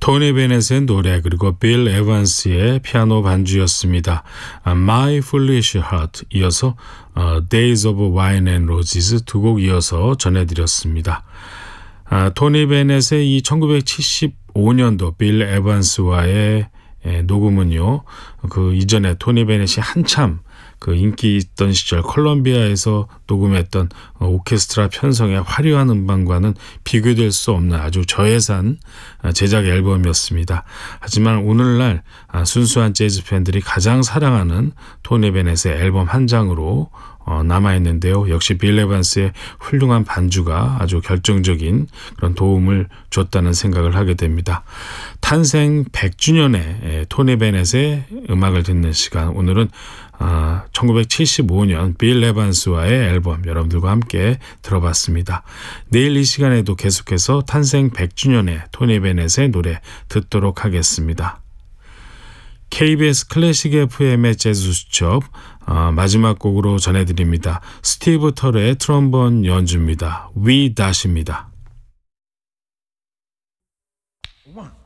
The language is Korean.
토니 베넷의 노래 그리고 빌 에반스의 피아노 반주였습니다. My Foolish Heart 이어서 Days of Wine and Roses 두 곡 이어서 전해드렸습니다. 토니 베넷의 이 1975년도 빌 에반스와의 녹음은요, 그 이전에 토니 베넷이 한참 그 인기 있던 시절 콜롬비아에서 녹음했던 오케스트라 편성의 화려한 음반과는 비교될 수 없는 아주 저예산 제작 앨범이었습니다. 하지만 오늘날 순수한 재즈 팬들이 가장 사랑하는 토니 베넷의 앨범 한 장으로 남아있는데요. 역시 빌 에반스의 훌륭한 반주가 아주 결정적인 그런 도움을 줬다는 생각을 하게 됩니다. 탄생 100주년의 토니 베넷의 음악을 듣는 시간, 오늘은 1975년 빌 에반스와의 앨범 여러분들과 함께 들어봤습니다. 내일 이 시간에도 계속해서 탄생 100주년의 토니 베넷의 노래 듣도록 하겠습니다. KBS 클래식 FM의 재즈 수첩 마지막 곡으로 전해드립니다. 스티브 털의 트럼본 연주입니다. 위 다시입니다. 1